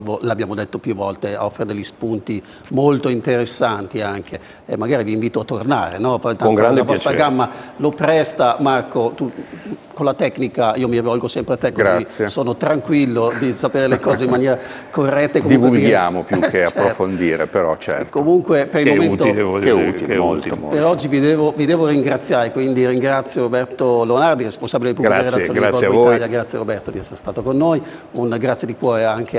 l'abbiamo detto più volte, offre degli spunti molto interessanti anche e magari vi invito a tornare, no? Poi, con grande la vostra piacere. gamma lo presta. Marco, tu, con la tecnica io mi rivolgo sempre a te, così Grazie. sono tranquillo di sapere le cose in maniera corretta. Divulghiamo più che certo. approfondire, però certo. Comunque per il Che è momento utile, voglio Che è dire, utile, che è molto, utile. molto. per oggi vi devo ringraziare, quindi ringrazio Roberto Leonardi, responsabile di pubblica Grazie, relazione di grazie a Volvo voi. Italia. Grazie Roberto di essere stato con noi, un grazie di cuore anche